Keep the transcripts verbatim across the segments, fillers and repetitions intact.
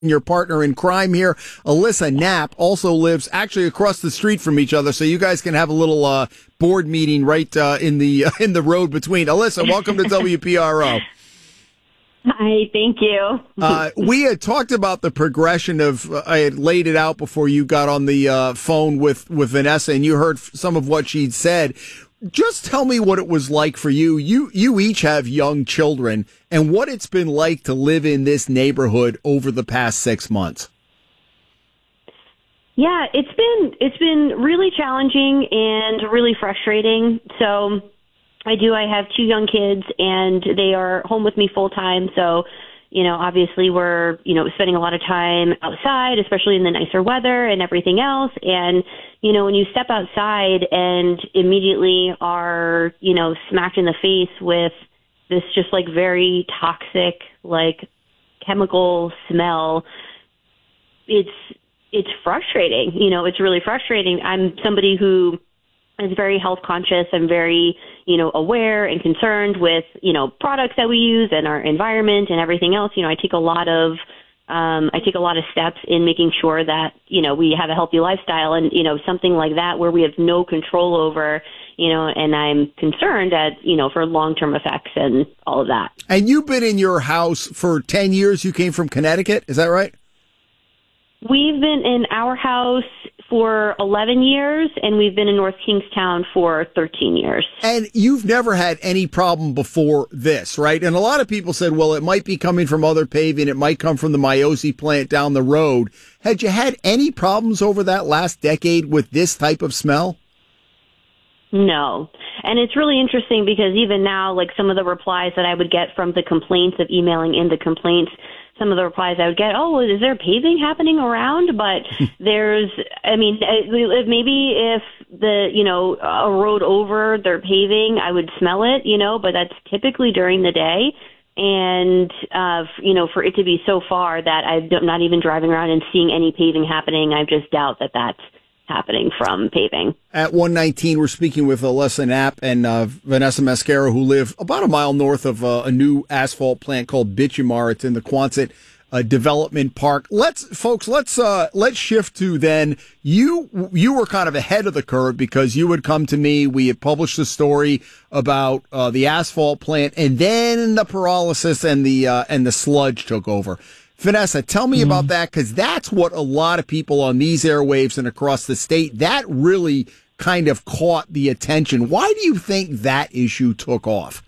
Your partner in crime here, Alyssa Knapp, also lives actually across the street from each other, so you guys can have a little uh, board meeting right uh, in the uh, in the road between. Alyssa, welcome to W P R O. Hi, thank you. uh, we had talked about the progression of, uh, I had laid it out before you got on the uh, phone with, with Vanessa, and you heard some of what she'd said. Just tell me what it was like for you. You you each have young children, and what it's been like to live in this neighborhood over the past six months. Yeah, it's been it's been really challenging and really frustrating. So I do. I have two young kids, and they are home with me full time. So, you know, obviously we're, you know, spending a lot of time outside, especially in the nicer weather and everything else. And, you know, when you step outside and immediately are, you know, smacked in the face with this just like very toxic, like chemical smell, it's, it's frustrating. You know, it's really frustrating. I'm somebody who is very health conscious. I'm very, you know, aware and concerned with, you know, products that we use and our environment and everything else. You know, I take a lot of, um, I take a lot of steps in making sure that, you know, we have a healthy lifestyle, and, you know, something like that where we have no control over, you know, and I'm concerned at, you know, for long-term effects and all of that. And you've been in your house for ten years. You came from Connecticut. Is that right? We've been in our house for eleven years, and we've been in North Kingstown for thirteen years. And you've never had any problem before this, right? And a lot of people said, well, it might be coming from other paving. It might come from the Miosi plant down the road. Had you had any problems over that last decade with this type of smell? No. And it's really interesting because even now, like some of the replies that I would get from the complaints of emailing in the complaints, some of the replies I would get, oh, is there paving happening around? But there's, I mean, maybe if the, you know, a road over their paving, I would smell it, you know, but that's typically during the day. And, uh, you know, for it to be so far that I'm not even driving around and seeing any paving happening, I just doubt that that's happening from paving. At one nineteen, we're speaking with Alyssa Knapp and uh, Vanessa Mascaro, who live about a mile north of uh, a new asphalt plant called Bitumar. It's in the Quonset uh, Development Park. Let's, folks, let's uh, let's shift to then. You you were kind of ahead of the curve because you had come to me. We had published a story about uh, the asphalt plant, and then the pyrolysis and the uh, and the sludge took over. Vanessa, tell me mm-hmm. about that, because that's what a lot of people on these airwaves and across the state, that really kind of caught the attention. Why do you think that issue took off?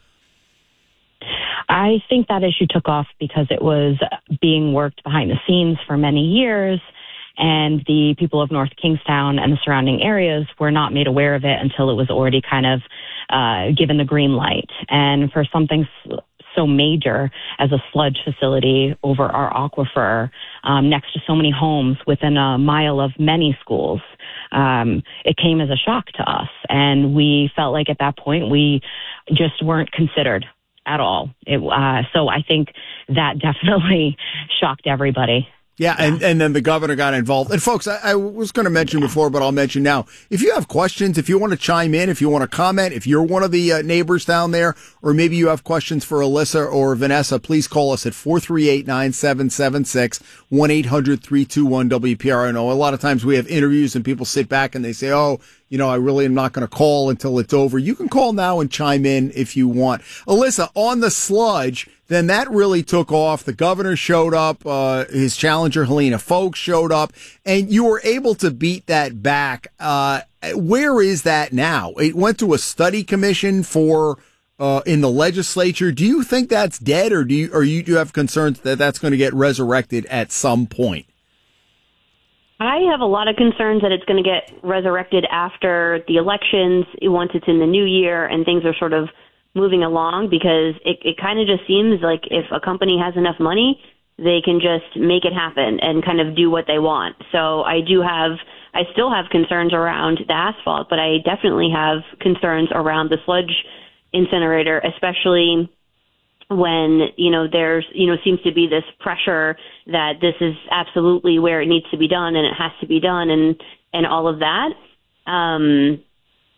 I think that issue took off because it was being worked behind the scenes for many years, and the people of North Kingstown and the surrounding areas were not made aware of it until it was already kind of uh, given the green light. And for something so major as a sludge facility over our aquifer, um, next to so many homes within a mile of many schools, um, it came as a shock to us. And we felt like at that point we just weren't considered at all. It, uh, so I think that definitely shocked everybody. Yeah, and, and then the governor got involved. And folks, I, I was going to mention before, but I'll mention now. If you have questions, if you want to chime in, if you want to comment, if you're one of the uh, neighbors down there, or maybe you have questions for Alyssa or Vanessa, please call us at four three eight, nine seven seven six, one eight hundred, three two one, W P R. I know a lot of times we have interviews and people sit back and they say, oh, you know, I really am not going to call until it's over. You can call now and chime in if you want. Alyssa, on the sludge, then that really took off. The governor showed up. Uh, his challenger, Helena Foulkes, showed up. And you were able to beat that back. Uh, where is that now? It went to a study commission for uh, in the legislature. Do you think that's dead, or do you, or you do have concerns that that's going to get resurrected at some point? I have a lot of concerns that it's going to get resurrected after the elections, once it's in the new year and things are sort of moving along, because it, it kind of just seems like if a company has enough money, they can just make it happen and kind of do what they want. So I do have, I still have concerns around the asphalt, but I definitely have concerns around the sludge incinerator, especially when, you know, there's, you know, seems to be this pressure that this is absolutely where it needs to be done and it has to be done and, and all of that. Um,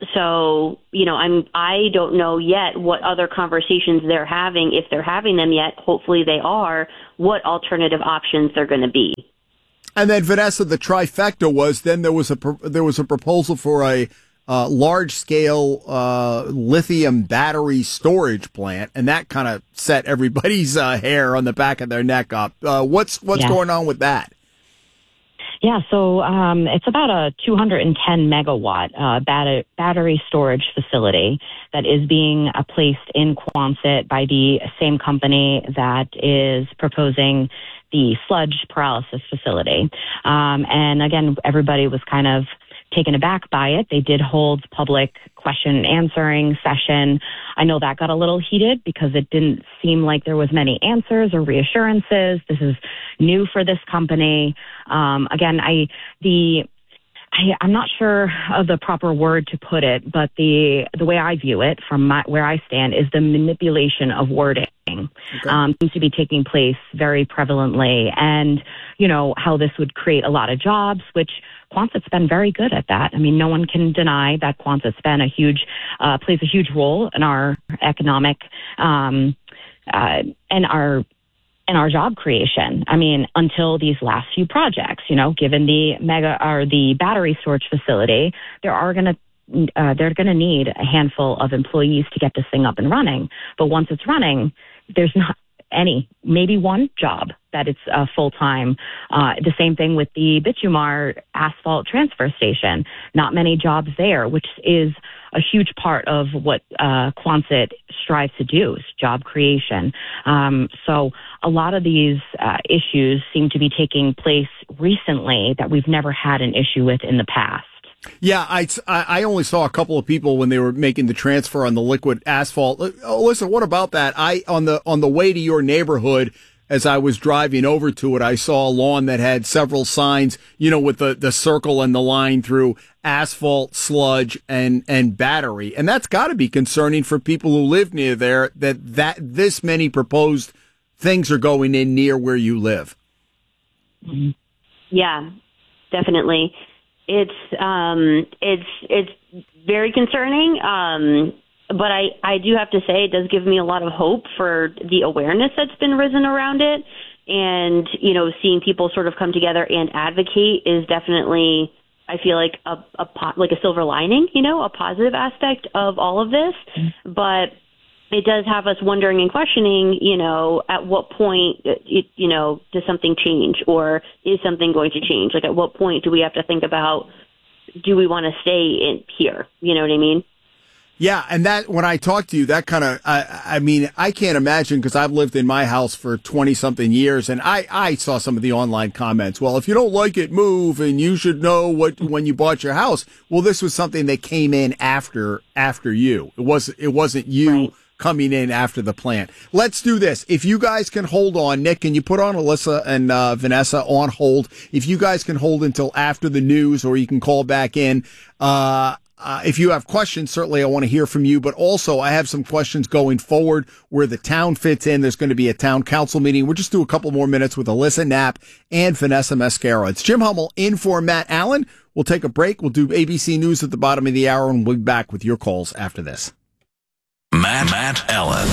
so, you know, I'm, I don't know yet what other conversations they're having, if they're having them yet. Hopefully they are, what alternative options they're going to be. And then, Vanessa, the trifecta was then there was a there was a proposal for a uh, large scale uh, lithium battery storage plant, and that kind of set everybody's uh, hair on the back of their neck up. Uh, what's what's yeah. going on with that? Yeah, so um, it's about a two hundred ten megawatt uh, bat- battery storage facility that is being uh, placed in Quonset by the same company that is proposing the sludge paralysis facility. Um, and again, everybody was kind of taken aback by it. They did hold public question and answering session. I know that got a little heated because it didn't seem like there was many answers or reassurances. This is new for this company. Um, again, I the I, I'm not sure of the proper word to put it, but the the way I view it from my, where I stand is the manipulation of wording. Okay. Um, seems to be taking place very prevalently, and you know how this would create a lot of jobs, which Quonset's been very good at that. I mean, no one can deny that Quonset's been a huge uh, plays a huge role in our economic um, uh, and our and our job creation. I mean, until these last few projects, you know, given the mega or the battery storage facility, there are going to uh, they're going to need a handful of employees to get this thing up and running. But once it's running, there's not any, maybe one job that it's uh, full-time. Uh, the same thing with the Bitumar asphalt transfer station. Not many jobs there, which is a huge part of what uh, Quonset strives to do, is job creation. Um, so a lot of these uh, issues seem to be taking place recently that we've never had an issue with in the past. Yeah, I, I only saw a couple of people when they were making the transfer on the liquid asphalt. Oh, listen, what about that? I on the on the way to your neighborhood, as I was driving over to it, I saw a lawn that had several signs, you know, with the, the circle and the line through asphalt, sludge, and, and battery. And that's got to be concerning for people who live near there, that, that this many proposed things are going in near where you live. Yeah, definitely. It's um, it's it's very concerning, um, but I, I do have to say it does give me a lot of hope for the awareness that's been risen around it, and you know, seeing people sort of come together and advocate is definitely, I feel like a, a like a silver lining, you know, a positive aspect of all of this, mm-hmm. but it does have us wondering and questioning, you know, at what point, it, you know, does something change, or is something going to change? Like, at what point do we have to think about, do we want to stay in here? You know what I mean? Yeah, and that, when I talk to you, that kind of, I, I mean, I can't imagine, because I've lived in my house for twenty-something years, and I, I saw some of the online comments. Well, if you don't like it, move, and you should know what when you bought your house. Well, this was something that came in after after you. It wasn't, it wasn't you. Right. Coming in after the plant. Let's do this. If you guys can hold on, Nick, can you put on Alyssa and uh, Vanessa on hold? If you guys can hold until after the news, or you can call back in. Uh, uh, if you have questions, certainly I want to hear from you. But also, I have some questions going forward where the town fits in. There's going to be a town council meeting. We'll just do a couple more minutes with Alyssa Knapp and Vanessa Mascara. It's Jim Hummel in for Matt Allen. We'll take a break. We'll do A B C News at the bottom of the hour, and we'll be back with your calls after this. Matt, Matt Allen.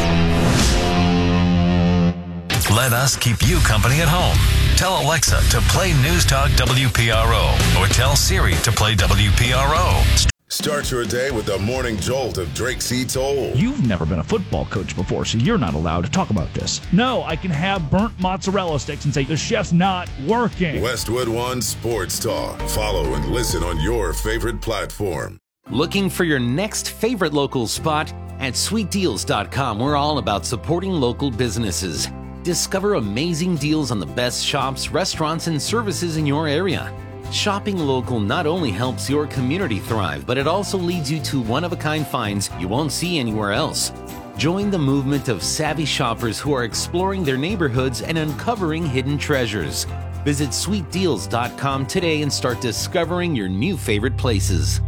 Let us keep you company at home. Tell Alexa to play News Talk W P R O, or tell Siri to play W P R O. Start your day with the morning jolt of Drake C. Toll. You've never been a football coach before, so you're not allowed to talk about this. No, I can have burnt mozzarella sticks and say the chef's not working. Westwood One Sports Talk. Follow and listen on your favorite platform. Looking for your next favorite local spot? At sweet deals dot com, we're all about supporting local businesses. Discover amazing deals on the best shops, restaurants, and services in your area. Shopping local not only helps your community thrive, but it also leads you to one-of-a-kind finds you won't see anywhere else. Join the movement of savvy shoppers who are exploring their neighborhoods and uncovering hidden treasures. Visit sweet deals dot com today and start discovering your new favorite places.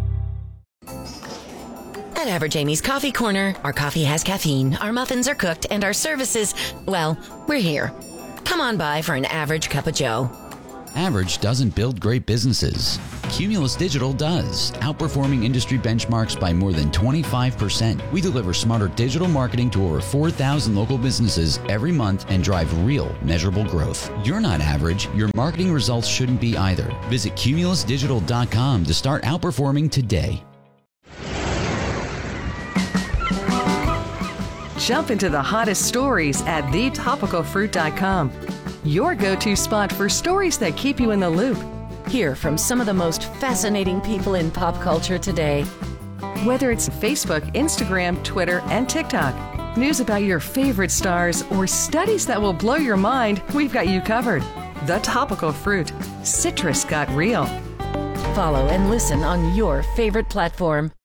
At Average Amy's Coffee Corner, our coffee has caffeine, our muffins are cooked, and our services, well, we're here. Come on by for an average cup of joe. Average doesn't build great businesses. Cumulus Digital does, outperforming industry benchmarks by more than twenty-five percent. We deliver smarter digital marketing to over four thousand local businesses every month and drive real, measurable growth. You're not average. Your marketing results shouldn't be either. Visit cumulus digital dot com to start outperforming today. Jump into the hottest stories at the topical fruit dot com. Your go-to spot for stories that keep you in the loop. Hear from some of the most fascinating people in pop culture today. Whether it's Facebook, Instagram, Twitter, and TikTok, news about your favorite stars, or studies that will blow your mind, we've got you covered. The Topical Fruit. Citrus got real. Follow and listen on your favorite platform.